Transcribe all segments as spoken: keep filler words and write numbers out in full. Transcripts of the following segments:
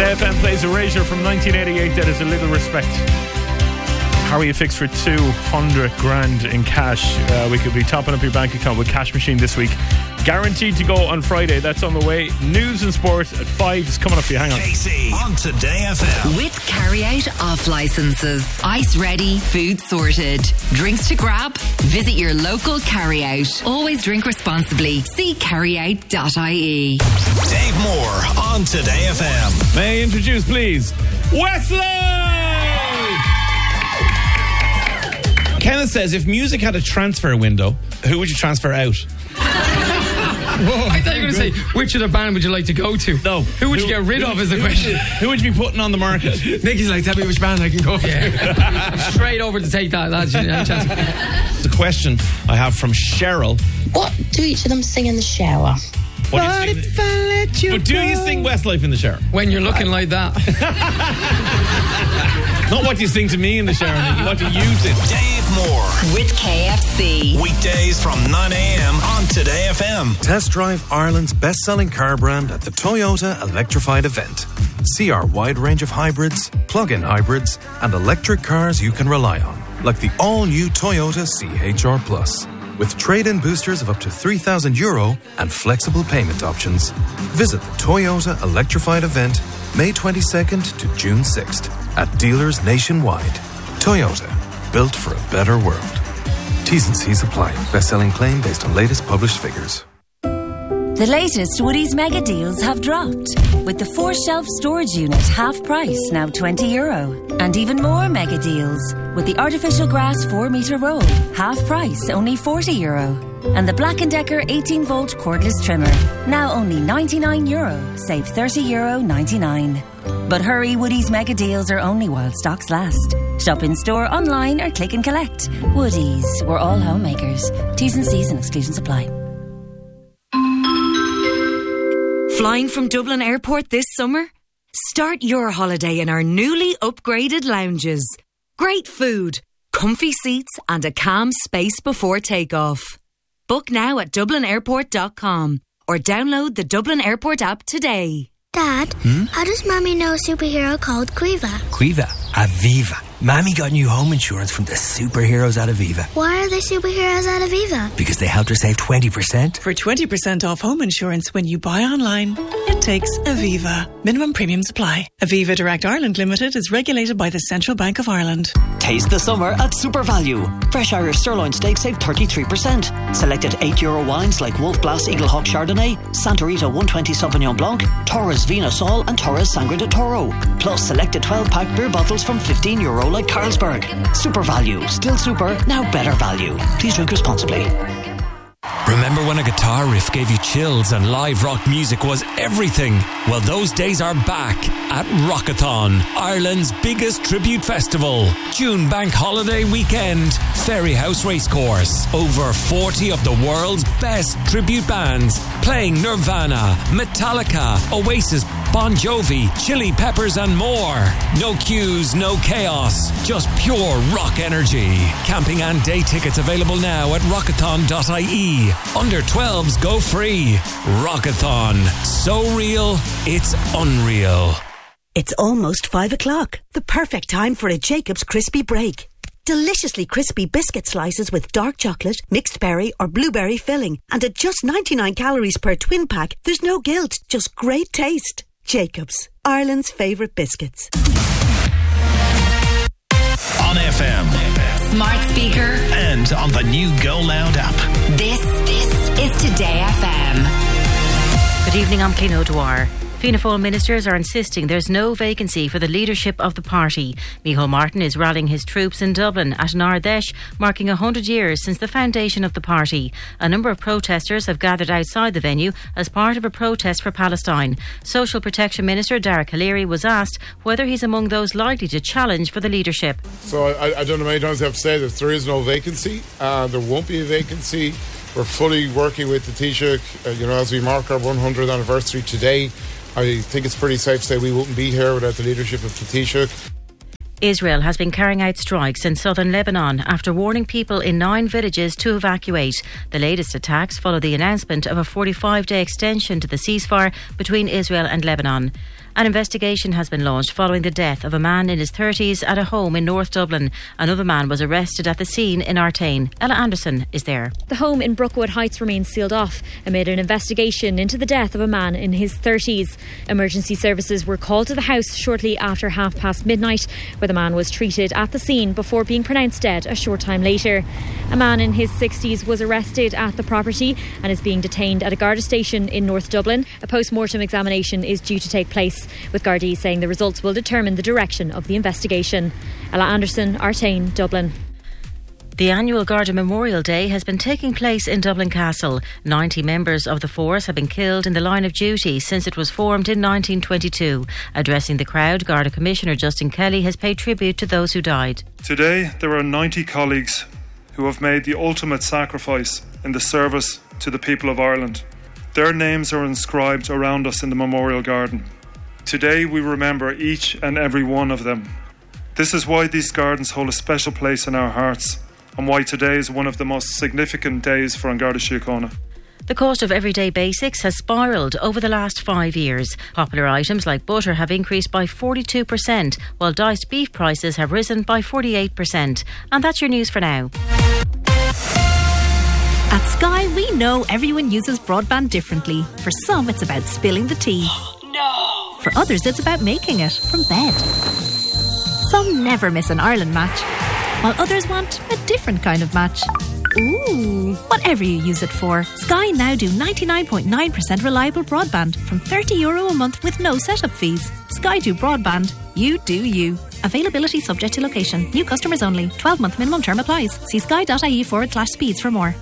Today F M plays Erasure from nineteen eighty-eight. That is A Little Respect. How are you fixed for two hundred grand in cash? Uh, we could be topping up your bank account with Cash Machine this week. Guaranteed to go on Friday. That's on the way. News and sport at five is coming up for you. Hang on. Casey on Today F M. With carry-out off licences. Ice ready, food sorted. Drinks to grab? Visit your local carry-out. Always drink responsibly. See carryout dot I E. Dave Moore on Today F M. May I introduce, please, Wesley! Kenneth says, if music had a transfer window, who would you transfer out? Whoa, I thought you were going to say, which other band would you like to go to? No. Who would who, you get rid who, of is the who, question. Who would you be putting on the market? Nicky's like, tell me which band I can go yeah. Straight over to take that, lads. The question I have from Cheryl. What do each of them sing in the shower? What do you sing? I let you but do go. You sing Westlife in the shower? When you're looking like that. Not what you sing to me in the shower, Nicky. What do you sing? Dave Moore with K F C. Weekdays from nine a.m. on Today F M. Test drive Ireland's best-selling car brand at the Toyota Electrified event. See our wide range of hybrids, plug-in hybrids, and electric cars you can rely on, like the all-new Toyota C H R Plus. With trade-in boosters of up to three thousand euro and flexible payment options. Visit the Toyota Electrified event May twenty-second to June sixth at dealers nationwide. Toyota, built for a better world. T's and C's apply. Best-selling claim based on latest published figures. The latest Woodies mega deals have dropped, with the four-shelf storage unit half price, now twenty euro. And even more mega deals, with the artificial grass four metre roll, half price, only forty euro. And the Black and Decker eighteen volt cordless trimmer, now only ninety-nine euro, save thirty euro ninety-nine. But hurry, Woodies mega deals are only while stocks last. Shop in store, online or click and collect. Woodies, we're all homemakers. T's and C's and exclusions apply. Flying from Dublin Airport this summer? Start your holiday in our newly upgraded lounges. Great food, comfy seats and a calm space before takeoff. Book now at dublin airport dot com or download the Dublin Airport app today. Dad, hmm? How does Mommy know a superhero called Quiva? Quiva? Aviva. Mammy got new home insurance from the superheroes at Aviva. Why are they superheroes at Aviva? Because they helped her save twenty percent. For twenty percent off home insurance when you buy online, it takes Aviva. Minimum premiums apply. Aviva Direct Ireland Limited is regulated by the Central Bank of Ireland. Taste the summer at Super Value. Fresh Irish sirloin steak save thirty-three percent. Selected eight euro wines like Wolf Blass Eagle Hawk Chardonnay, Santa Rita one twenty Sauvignon Blanc, Torres Vino Sol and Torres Sangre de Toro. Plus selected twelve pack beer bottles from fifteen euro like Carlsberg. Super Value. Still super, now better value. Please drink responsibly. Remember when a guitar riff gave you chills and live rock music was everything? Well, those days are back at Rockathon, Ireland's biggest tribute festival. June bank holiday weekend, Ferryhouse Racecourse. Over forty of the world's best tribute bands playing Nirvana, Metallica, Oasis, Bon Jovi, Chili Peppers and more. No queues, no chaos, just pure rock energy. Camping and day tickets available now at rockathon dot I E. Under twelves go free. Rockathon. So real, it's unreal. It's almost five o'clock. The perfect time for a Jacob's Crispy Break. Deliciously crispy biscuit slices with dark chocolate, mixed berry or blueberry filling. And at just ninety-nine calories per twin pack, there's no guilt, just great taste. Jacob's, Ireland's favourite biscuits. On F M. Smart speaker. And on the new Go Loud app. This, this is Today F M. Good evening, I'm Clino Dwyer. Fianna Fáil ministers are insisting there's no vacancy for the leadership of the party. Micheál Martin is rallying his troops in Dublin at an Ardèche, marking one hundred years since the foundation of the party. A number of protesters have gathered outside the venue as part of a protest for Palestine. Social Protection Minister Derek O'Leary was asked whether he's among those likely to challenge for the leadership. So I, I don't know how many times I have to say that there is no vacancy. Uh, there won't be a vacancy. We're fully working with the Taoiseach, uh, you know, as we mark our one hundredth anniversary today. I think it's pretty safe to say we wouldn't be here without the leadership of the Taoiseach. Israel has been carrying out strikes in southern Lebanon after warning people in nine villages to evacuate. The latest attacks follow the announcement of a forty-five day extension to the ceasefire between Israel and Lebanon. An investigation has been launched following the death of a man in his thirties at a home in North Dublin. Another man was arrested at the scene in Artane. Ella Anderson is there. The home in Brookwood Heights remains sealed off amid an investigation into the death of a man in his thirties. Emergency services were called to the house shortly after half past midnight, where the man was treated at the scene before being pronounced dead a short time later. A man in his sixties was arrested at the property and is being detained at a Garda station in North Dublin. A post-mortem examination is due to take place, with Gardaí saying the results will determine the direction of the investigation. Ella Anderson, Artane, Dublin. The annual Garda Memorial Day has been taking place in Dublin Castle. ninety members of the force have been killed in the line of duty since it was formed in nineteen twenty-two. Addressing the crowd, Garda Commissioner Justin Kelly has paid tribute to those who died. Today, there are ninety colleagues who have made the ultimate sacrifice in the service to the people of Ireland. Their names are inscribed around us in the Memorial Garden. Today we remember each and every one of them. This is why these gardens hold a special place in our hearts, and why today is one of the most significant days for An Garda Síochána. The cost of everyday basics has spiralled over the last five years. Popular items like butter have increased by forty-two percent, while diced beef prices have risen by forty-eight percent. And that's your news for now. At Sky, we know everyone uses broadband differently. For some, it's about spilling the tea. No! For others, it's about making it from bed. Some never miss an Ireland match, while others want a different kind of match. Ooh! Whatever you use it for, Sky now do ninety-nine point nine percent reliable broadband from thirty euro a month with no setup fees. Sky do broadband. You do you. Availability subject to location. New customers only. twelve month minimum term applies. See sky.ie forward slash speeds for more.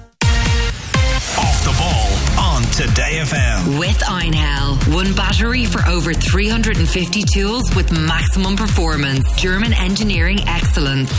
Off the ball on Today F M. With Einhell. One battery for over three hundred fifty tools with maximum performance. German engineering excellence.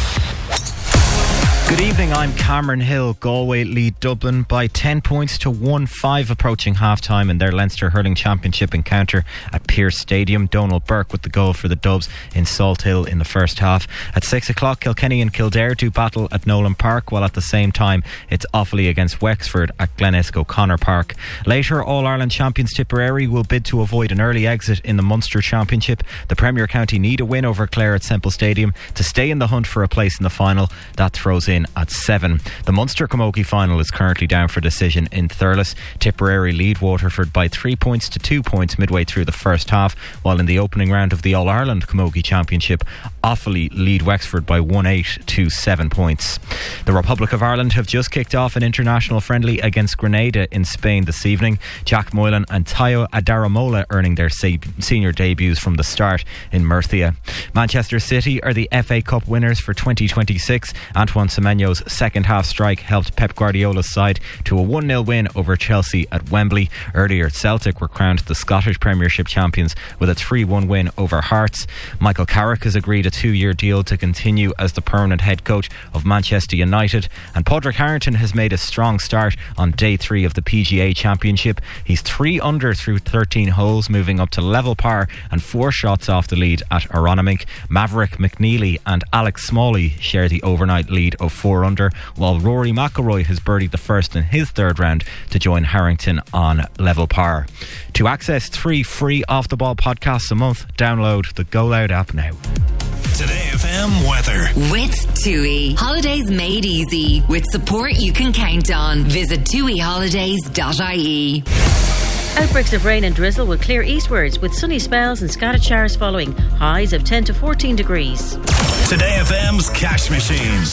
Good evening, I'm Cameron Hill. Galway lead Dublin by ten points to one five approaching half-time in their Leinster Hurling Championship encounter at Pearse Stadium. Donal Burke with the goal for the Dubs in Salt Hill in the first half. At six o'clock, Kilkenny and Kildare do battle at Nolan Park, while at the same time it's Offaly against Wexford at Glenesk O'Connor Park. Later, All-Ireland champions Tipperary will bid to avoid an early exit in the Munster Championship. The Premier County need a win over Clare at Semple Stadium to stay in the hunt for a place in the final. That throws in at seven. The Munster Camogie final is currently down for decision in Thurles. Tipperary lead Waterford by three points to two points midway through the first half, while in the opening round of the All-Ireland Camogie Championship, Offaly lead Wexford by one eight to seven points. The Republic of Ireland have just kicked off an international friendly against Grenada in Spain this evening. Jack Moylan and Tayo Adaramola earning their se- senior debuts from the start in Murcia. Manchester City are the F A Cup winners for twenty twenty-six. Antoine Semenyo's second half strike helped Pep Guardiola's side to a one nil win over Chelsea at Wembley. Earlier, Celtic were crowned the Scottish Premiership champions with a three one win over Hearts. Michael Carrick has agreed a two-year deal to continue as the permanent head coach of Manchester United, and Padraig Harrington has made a strong start on day three of the P G A Championship. He's three under through thirteen holes, moving up to level par and four shots off the lead at Aronimink. Maverick McNeely and Alex Smalley share the overnight lead of four under, while Rory McIlroy has birdied the first in his third round to join Harrington on level par. To access three free Off the Ball podcasts a month, download the Go Loud app now. Today F M weather. With TUI. Holidays made easy. With support you can count on. Visit tui holidays dot I E. Outbreaks of rain and drizzle will clear eastwards with sunny spells and scattered showers following. Highs of ten to fourteen degrees. Today F M's Cash Machine.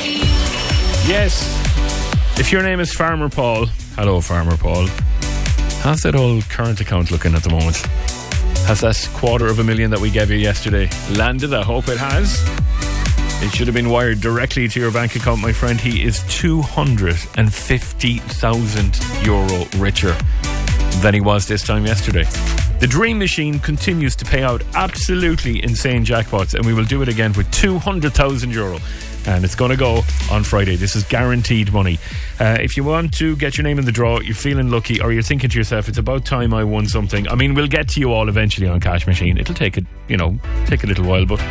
Yes. If your name is Farmer Paul, hello Farmer Paul. How's that old current account looking at the moment? Has that quarter of a million that we gave you yesterday landed? I hope it has. It should have been wired directly to your bank account, my friend. He is two hundred fifty thousand euro richer than he was this time yesterday. The Dream Machine continues to pay out absolutely insane jackpots, and we will do it again with two hundred thousand euro. And it's going to go on Friday. This is guaranteed money. Uh, if you want to get your name in the draw, you're feeling lucky, or you're thinking to yourself, it's about time I won something. I mean, we'll get to you all eventually on Cash Machine. It'll take a, you know, take a little while, but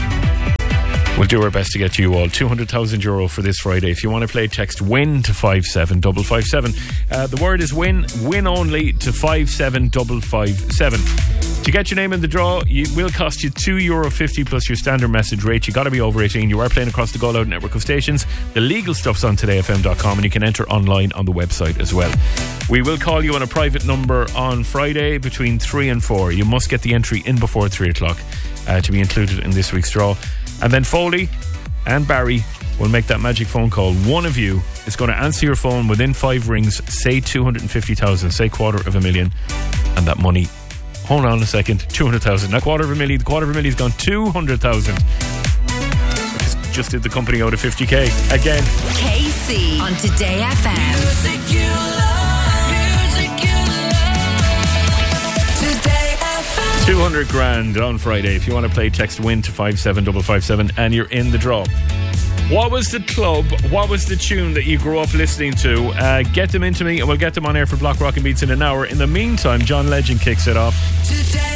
we'll do our best to get to you all. two hundred thousand euro for this Friday. If you want to play, text WIN to five seven five five seven. Uh, the word is WIN, WIN only to five seven five five seven. To get your name in the draw, it will cost you two euro fifty plus your standard message rate. You got to be over eighteen. You are playing across the Go Loud network of stations. The legal stuff's on today f m dot com, and you can enter online on the website as well. We will call you on a private number on Friday between three and four. You must get the entry in before three o'clock uh, to be included in this week's draw. And then Foley and Barry will make that magic phone call. One of you is going to answer your phone within five rings, say two hundred fifty thousand, say quarter of a million, and that money, hold on a second, two hundred thousand, not quarter of a million, the quarter of a million's gone two hundred thousand. Just did the company out of fifty k again. K C on Today F M. Music you love, music you love. Today F M. two hundred grand on Friday. If you want to play, text WIN to five seven five five seven and you're in the draw. What was the club, what was the tune that you grew up listening to? Uh, get them into me and we'll get them on air for Block Rock and Beats in an hour. In the meantime, John Legend kicks it off. Today